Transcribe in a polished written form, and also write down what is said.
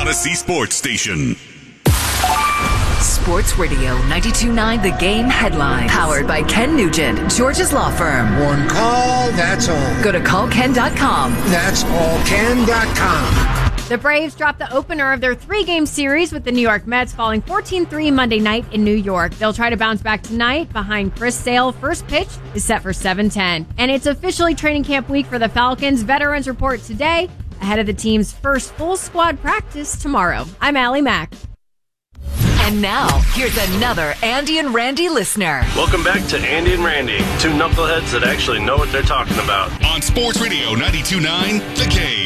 Odyssey Sports Station. Sports Radio 92.9 The Game headline. Powered by Ken Nugent, George's Law Firm. One call, that's all. Go to callken.com. That's allken.com. The Braves dropped the opener of their 3-game series with the New York Mets, falling 14-3 Monday night in New York. They'll try to bounce back tonight behind Chris Sale. First pitch is set for 7:10. And it's officially training camp week for the Falcons. Veterans report today ahead of the team's first full squad practice tomorrow. I'm Allie Mack. And now, here's another Andy and Randy listener. Welcome back to Andy and Randy, two knuckleheads that actually know what they're talking about. On Sports Radio 92.9 The Game.